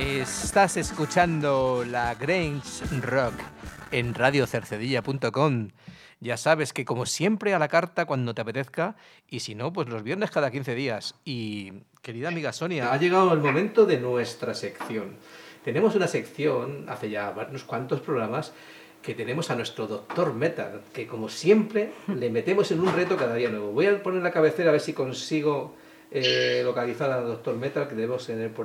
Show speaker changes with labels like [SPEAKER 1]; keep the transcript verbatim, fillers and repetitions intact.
[SPEAKER 1] Estás escuchando la Grange Rock en radio cercedilla punto com. Ya sabes que como siempre a la carta cuando te apetezca y si no, pues los viernes cada quince días. Y querida amiga Sonia, ha llegado el momento de nuestra sección. Tenemos una sección, hace ya unos cuantos programas, que tenemos a nuestro doctor Metal, que como siempre le metemos en un reto cada día nuevo. Voy a poner la cabecera a ver si consigo eh, localizar al doctor Metal, que debemos tener por